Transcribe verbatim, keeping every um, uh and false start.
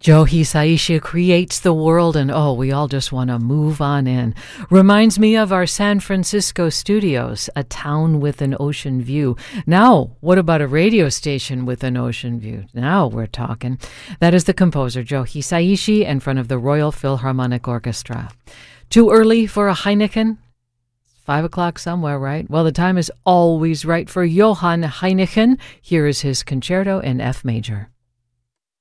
Joe Hisaishi creates the world, and oh, we all just want to move on in. Reminds me of our San Francisco studios, a town with an ocean view. Now, what about a radio station with an ocean view? Now we're talking. That is the composer Joe Hisaishi in front of the Royal Philharmonic Orchestra. Too early for a Heineken? Five o'clock somewhere, right? Well, the time is always right for Johann Heineken. Here is his concerto in F major.